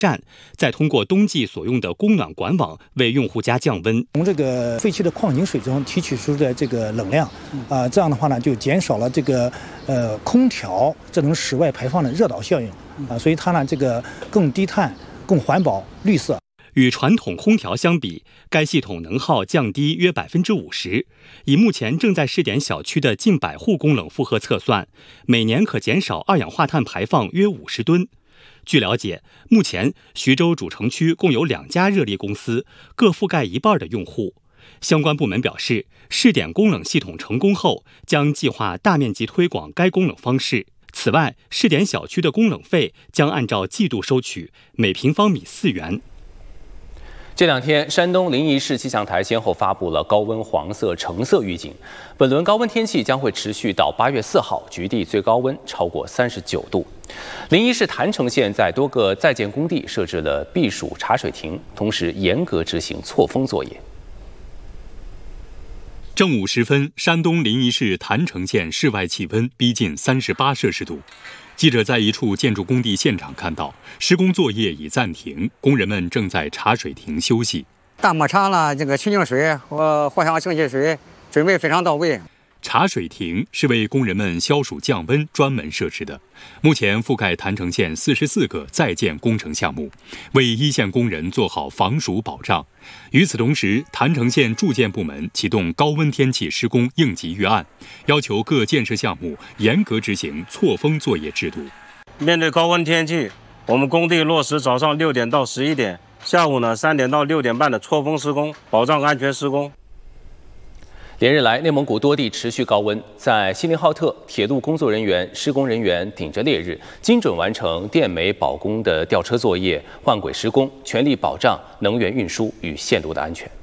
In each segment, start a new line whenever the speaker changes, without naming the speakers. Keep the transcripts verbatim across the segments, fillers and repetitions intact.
站，再通过冬季所用的供暖管网为用户家降温。
从这个废弃的矿井水中提取出的这个冷量，啊、呃，这样的话呢，就减少了这个呃空调这种室外排放的热岛效应啊、呃，所以它呢这个更低碳、更环保、绿色。
与传统空调相比，该系统能耗降低约百分之五十。以目前正在试点小区的近百户供冷负荷测算，每年可减少二氧化碳排放约五十吨。据了解，目前徐州主城区共有两家热力公司，各覆盖一半的用户。相关部门表示，试点供冷系统成功后，将计划大面积推广该供冷方式。此外，试点小区的供冷费将按照季度收取，每平方米四元。
这两天，山东临沂市气象台先后发布了高温黄色、橙色预警。本轮高温天气将会持续到八月四号，局地最高温超过三十九度。临沂市郯城县在多个在建工地设置了避暑茶水亭，同时严格执行错峰作业。
正午时分，山东临沂市郯城县室外气温逼近三十八摄氏度。记者在一处建筑工地现场看到，施工作业已暂停，工人们正在茶水亭休息。
大抹茶了，这个清净水和藿香正气水准备非常到位。
茶水亭是为工人们消暑降温专门设置的，目前覆盖郯城县四十四个在建工程项目，为一线工人做好防暑保障。与此同时，郯城县住建部门启动高温天气施工应急预案，要求各建设项目严格执行错峰作业制度。
面对高温天气，我们工地落实早上六点到十一点，下午呢三点到六点半的错峰施工，保障安全施工。
连日来，内蒙古多地持续高温，在锡林浩特，铁路工作人员、施工人员顶着烈日，精准完成电煤保供的吊车作业、换轨施工，全力保障能源运输与线路的安全。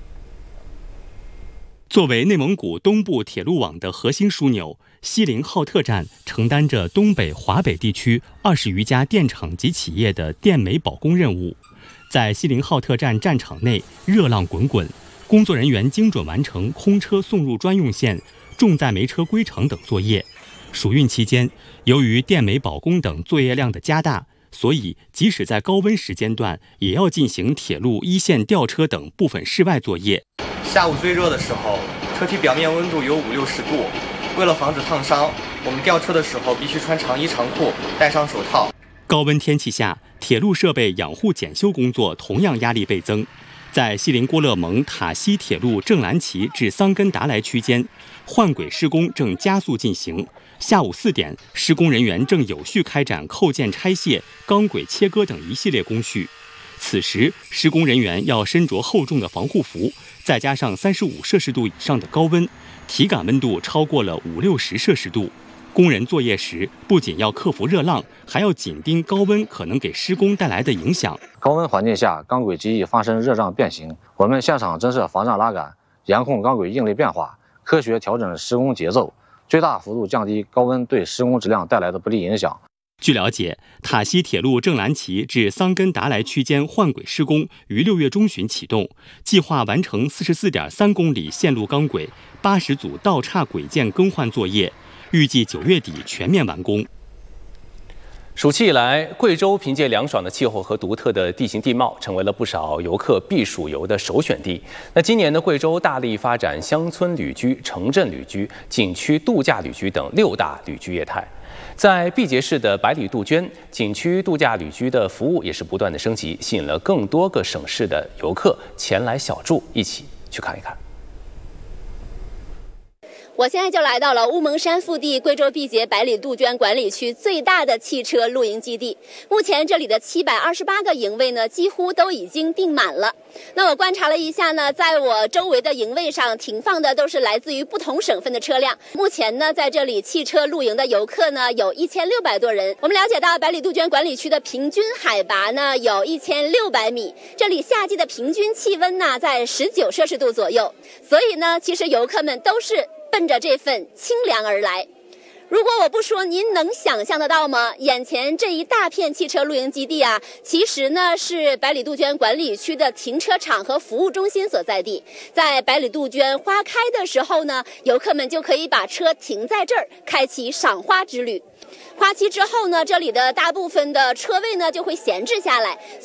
作为内蒙古东部铁路网的核心枢纽，锡林浩特站承担着东北、华北地区二十余家电厂及企业的电煤保供任务。在锡林浩特站站场内，热浪滚滚。工作人员精准完成空车送入专用线、重载煤车归场等作业。暑运期间，由于电煤保供等作业量的加大，所以即使在高温时间段，也要进行铁路一线吊车等部分室外作业。
下午最热的时候，车体表面温度有五六十度，为了防止烫伤，我们吊车的时候必须穿长衣长裤，戴上手套。
高温天气下，铁路设备养护检修工作同样压力倍增。在锡林郭勒盟塔西铁路正蓝旗至桑根达莱区间，换轨施工正加速进行。下午四点，施工人员正有序开展扣件拆卸、钢轨切割等一系列工序。此时，施工人员要身着厚重的防护服，再加上三十五摄氏度以上的高温，体感温度超过了五六十摄氏度。工人作业时不仅要克服热浪，还要紧盯高温可能给施工带来的影响。
高温环境下，钢轨极易发生热胀变形。我们现场增设防震拉杆，严控钢轨应力变化，科学调整施工节奏，最大幅度降低高温对施工质量带来的不利影响。
据了解，塔西铁路正蓝旗至桑根达莱区间换轨施工于六月中旬启动，计划完成四十四点三公里线路钢轨、八十组道岔轨件更换作业。预计九月底全面完工。
暑期以来，贵州凭借凉爽的气候和独特的地形地貌，成为了不少游客避暑游的首选地。那今年呢，贵州大力发展乡村旅居、城镇旅居、景区度假旅居等六大旅居业态。在毕节市的百里杜鹃景区度假旅居的服务也是不断的升级，吸引了更多个省市的游客前来小住，一起去看一看。
我现在就来到了乌蒙山腹地贵州毕节百里杜鹃管理区最大的汽车露营基地。目前这里的七百二十八个营位呢，几乎都已经订满了。那我观察了一下呢，在我周围的营位上停放的都是来自于不同省份的车辆。目前呢，在这里汽车露营的游客呢有一千六百多人。我们了解到，百里杜鹃管理区的平均海拔呢有一千六百米，这里夏季的平均气温呢在十九摄氏度左右。所以呢，其实游客们都是奔着这份清凉而来。如果我不说，您能想象得到吗？眼前这一大片汽车露营基地啊，其实呢是百里杜鹃管理区的停车场和服务中心所在地。在百里杜鹃花开的时候呢，游客们就可以把车停在这儿，开启赏花之旅。 花期之后呢，这里的大部分的车位呢就会闲置下来。